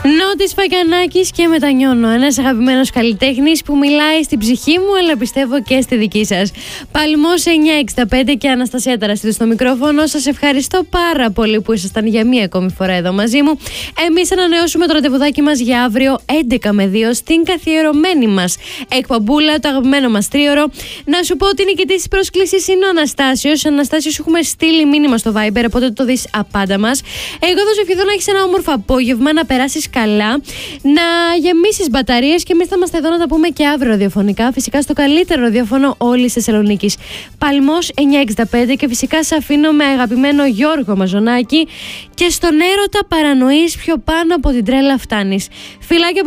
Νότης Φακιανάκης και Μετανιώνω. Ένας αγαπημένος καλλιτέχνης που μιλάει στην ψυχή μου, αλλά πιστεύω και στη δική σας. Παλμός 965 και Αναστασία Τεραστίδου στο μικρόφωνο. Σας ευχαριστώ πάρα πολύ που ήσασταν για μία ακόμη φορά εδώ μαζί μου. Εμείς ανανεώσουμε το ραντεβουδάκι μας για αύριο 11 με 2 στην καθιερωμένη μας εκπομπούλα, το αγαπημένο μας τρίωρο. Να σου πω ότι η νικητής της πρόσκλησης είναι ο Αναστάσιος. Αναστάσιος, έχουμε στείλει μήνυμα στο Viber, οπότε το δεις απάντα μας. Εγώ θα σου ευχηθώ να έχεις ένα όμορφο απόγευμα, να περάσεις καλά, να γεμίσεις μπαταρίες και εμείς θα είμαστε εδώ να τα πούμε και αύριο ραδιοφωνικά. Φυσικά στο καλύτερο ραδιόφωνο όλης της Θεσσαλονίκης. Παλμός 965 και φυσικά σε αφήνω με αγαπημένο Γιώργο Μαζονάκη και στον έρωτα παρανοείς πιο πάνω από την τρέλα φτάνεις. Φιλάκια.